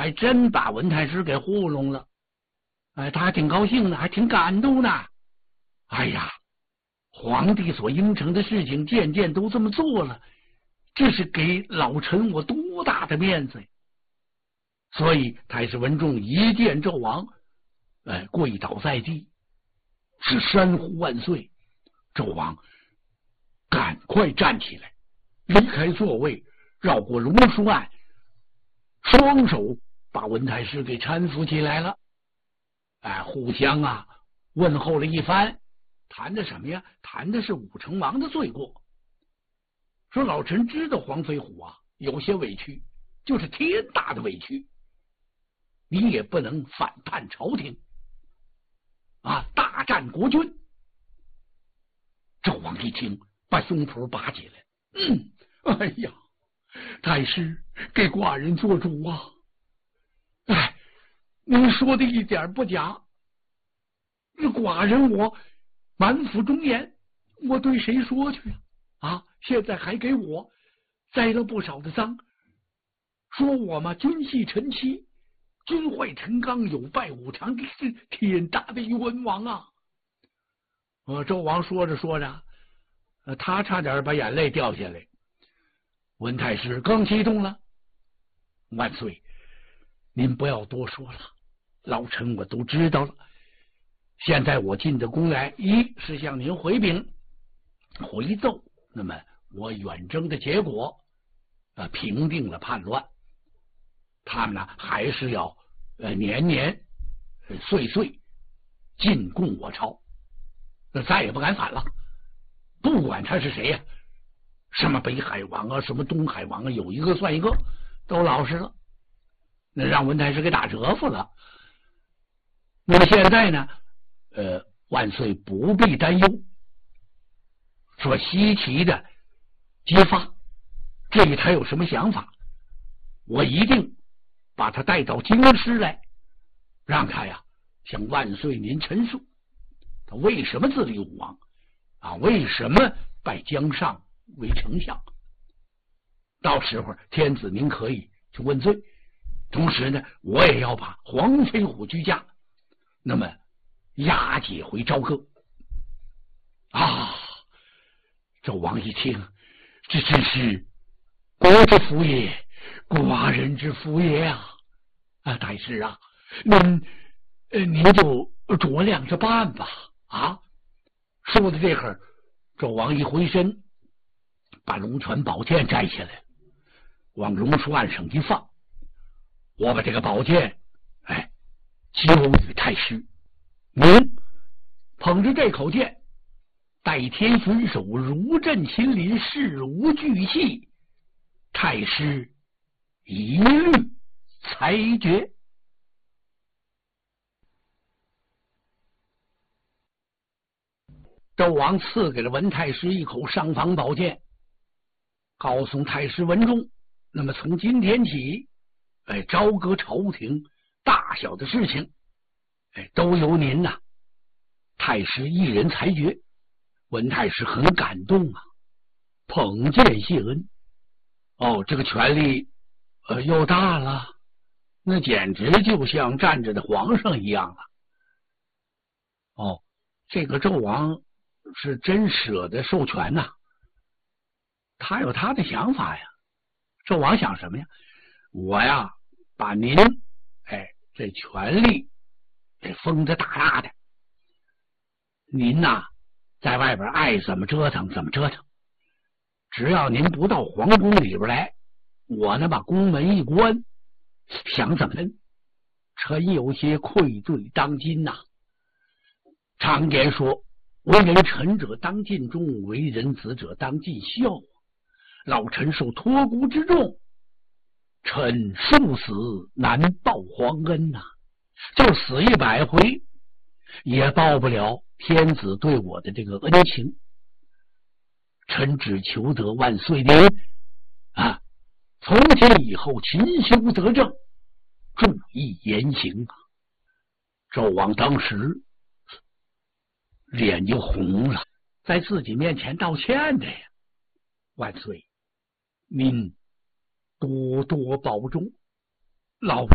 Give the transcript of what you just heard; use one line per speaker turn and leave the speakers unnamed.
还真把文太师给糊弄了。他还挺高兴的，还挺感动的。哎呀，皇帝所应承的事情渐渐都这么做了，这是给老臣我多大的面子呀！所以太师文仲一见纣王，跪倒在地，是山呼万岁。纣王赶快站起来，离开座位，绕过龙书案，双手把文太师给搀扶起来了。互相问候了一番，谈的什么呀？谈的是武成王的罪过。说老臣知道黄飞虎有些委屈，就是天大的委屈，你也不能反叛朝廷大战国君。纣王一听，把胸脯拔起来，哎呀，太师给寡人做主啊！您说的一点不假，寡人我满腹忠言，我对谁说去现在还给我栽了不少的赃，说我嘛军系臣妻，军坏陈刚，有败武常，这是天大的冤枉啊！纣王说着说着，他差点把眼泪掉下来。文太师更激动了，万岁，您不要多说了，老臣我都知道了。现在我进的宫来，一是向您回禀回奏，那么我远征的结果平定了叛乱，他们呢还是要年年岁岁进贡我朝，再也不敢反了。不管他是谁什么北海王什么东海王有一个算一个，都老实了，那让文太师给打折服了。那么现在呢万岁不必担忧，说西岐的揭发，至于他有什么想法，我一定把他带到京师来，让他向万岁您陈述他为什么自立武王为什么拜姜尚为丞相。到时候天子您可以去问罪，同时呢我也要把黄飞虎居家那么押解回朝歌。纣王一听，这真是国之福也，寡人之福也太师您就酌量着办吧说的这会儿，纣王一回身，把龙泉宝剑摘下来，往龙书案上一放，我把这个宝剑交与太师，您捧着这口剑，代天巡守，如朕亲临，事无巨细，太师一律裁决。纣王赐给了文太师一口尚方宝剑，告诉太师文仲，那么从今天起朝歌朝廷大小的事情都由您太师一人裁决。文太师很感动捧剑谢恩。这个权力又大了，那简直就像站着的皇上一样了。这个纣王是真舍得授权他有他的想法呀。纣王想什么呀？我把您这权力封得大大的，您在外边爱怎么折腾怎么折腾，只要您不到皇宫里边来，我把宫门一关，想怎么臣有些愧对当今常言说，为人臣者当尽忠，为人子者当尽孝。老臣受托孤之重，臣殊死难报皇恩就死100回也报不了天子对我的这个恩情。臣只求得万岁您从今以后勤修德政，注意言行纣王当时脸就红了，在自己面前道歉的呀。万岁，您多多保重，老